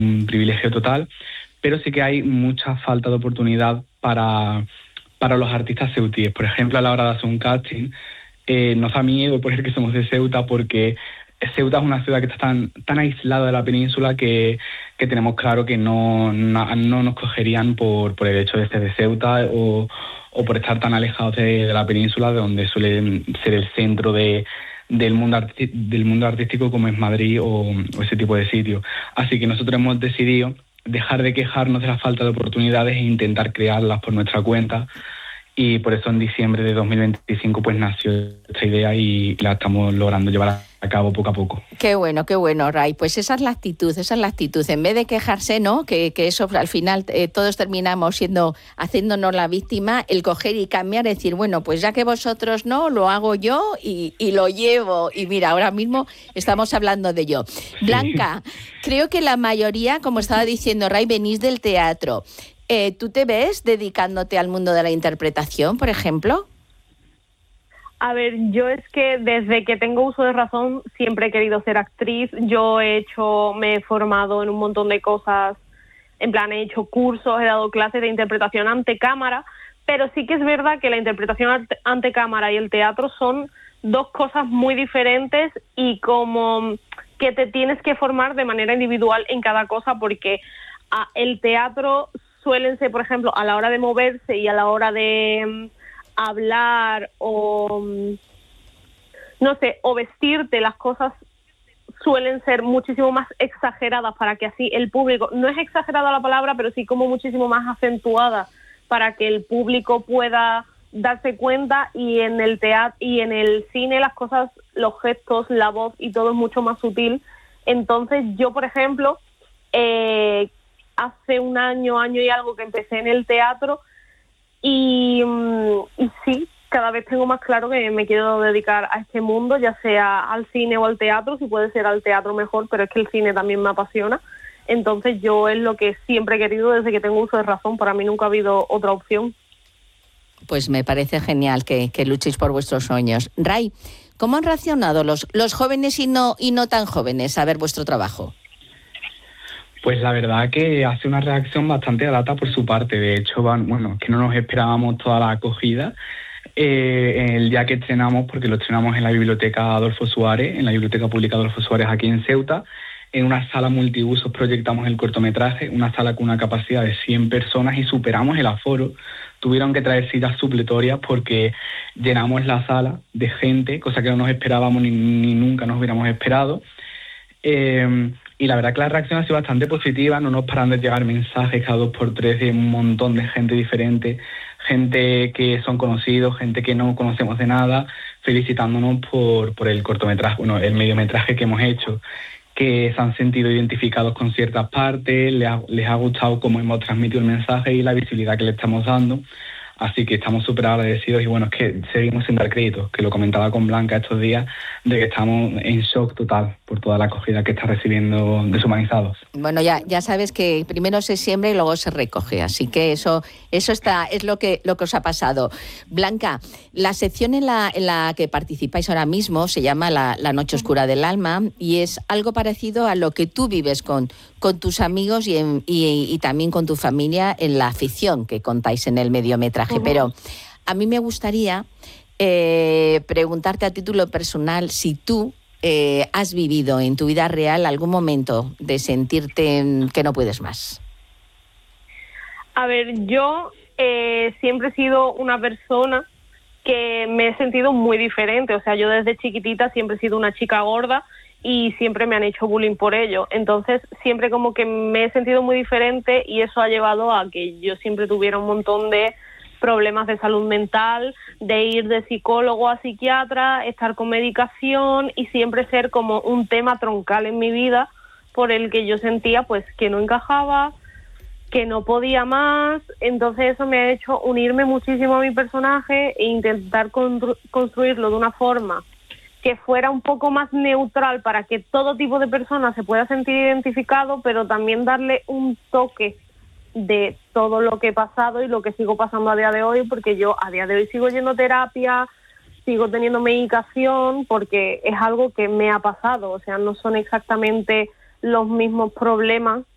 un privilegio total, pero sí que hay mucha falta de oportunidad para los artistas ceutíes. Por ejemplo, a la hora de hacer un casting, nos da miedo poner que somos de Ceuta, porque Ceuta es una ciudad que está tan aislada de la península que tenemos claro que no nos cogerían por el hecho de ser de Ceuta o por estar tan alejados de la península, de donde suele ser el centro del mundo artístico como es Madrid o ese tipo de sitios. Así que nosotros hemos decidido dejar de quejarnos de la falta de oportunidades e intentar crearlas por nuestra cuenta. Y por eso en diciembre de 2025 pues nació esta idea y la estamos logrando llevar a cabo poco a poco. Qué bueno, Ray. Pues esa es la actitud. En vez de quejarse, ¿no? Que eso al final todos terminamos haciéndonos la víctima, el coger y cambiar, decir, bueno, pues ya que vosotros no, lo hago yo y lo llevo. Y mira, ahora mismo estamos hablando de ello. Blanca, creo que la mayoría, como estaba diciendo Ray, venís del teatro. ¿Tú te ves dedicándote al mundo de la interpretación, por ejemplo? A ver, yo es que desde que tengo uso de razón siempre he querido ser actriz. Me he formado en un montón de cosas, en plan he hecho cursos, he dado clases de interpretación ante cámara, pero sí que es verdad que la interpretación ante cámara y el teatro son dos cosas muy diferentes y como que te tienes que formar de manera individual en cada cosa, porque el teatro suelen ser, por ejemplo, a la hora de moverse y a la hora de hablar o, no sé, o vestirte, las cosas suelen ser muchísimo más exageradas para que así el público, no es exagerada la palabra, pero sí como muchísimo más acentuada para que el público pueda darse cuenta, y en el teatro y en el cine las cosas, los gestos, la voz y todo es mucho más sutil. Entonces yo, por ejemplo, hace un año y algo que empecé en el teatro y sí, cada vez tengo más claro que me quiero dedicar a este mundo, ya sea al cine o al teatro, si puede ser al teatro mejor, pero es que el cine también me apasiona. Entonces yo es lo que siempre he querido desde que tengo uso de razón, para mí nunca ha habido otra opción. Pues me parece genial que luchéis por vuestros sueños. Ray, ¿cómo han reaccionado los jóvenes y no tan jóvenes a ver vuestro trabajo? Pues la verdad que hace una reacción bastante grata por su parte. De hecho, que no nos esperábamos toda la acogida el día que estrenamos, porque lo estrenamos en la Biblioteca Adolfo Suárez, en la Biblioteca Pública Adolfo Suárez aquí en Ceuta. En una sala multiusos proyectamos el cortometraje, una sala con una capacidad de 100 personas y superamos el aforo. Tuvieron que traer sillas supletorias porque llenamos la sala de gente, cosa que no nos esperábamos ni nunca nos hubiéramos esperado. Y la verdad que la reacción ha sido bastante positiva, no nos paran de llegar mensajes cada 2 por 3 de un montón de gente diferente, gente que son conocidos, gente que no conocemos de nada, felicitándonos por el cortometraje, el mediometraje que hemos hecho, que se han sentido identificados con ciertas partes, les ha gustado cómo hemos transmitido el mensaje y la visibilidad que le estamos dando. Así que estamos súper agradecidos y bueno, es que seguimos sin dar crédito, que lo comentaba con Blanca estos días, de que estamos en shock total por toda la acogida que está recibiendo Deshumanizados. Bueno, ya sabes que primero se siembra y luego se recoge, así que eso es lo que os ha pasado. Blanca, la sección en la que participáis ahora mismo se llama La Noche Oscura del Alma y es algo parecido a lo que tú vives con tus amigos y también con tu familia en la ficción que contáis en el mediometraje. Pero a mí me gustaría preguntarte a título personal si tú has vivido en tu vida real algún momento de sentirte que no puedes más. A ver, yo siempre he sido una persona que me he sentido muy diferente. O sea, yo desde chiquitita siempre he sido una chica gorda y siempre me han hecho bullying por ello. Entonces, siempre como que me he sentido muy diferente y eso ha llevado a que yo siempre tuviera un montón de problemas de salud mental, de ir de psicólogo a psiquiatra, estar con medicación y siempre ser como un tema troncal en mi vida por el que yo sentía pues que no encajaba, que no podía más. Entonces eso me ha hecho unirme muchísimo a mi personaje e intentar construirlo de una forma que fuera un poco más neutral para que todo tipo de personas se pueda sentir identificado, pero también darle un toque de todo lo que he pasado y lo que sigo pasando a día de hoy, porque yo a día de hoy sigo yendo a terapia, sigo teniendo medicación, porque es algo que me ha pasado. O sea, no son exactamente los mismos problemas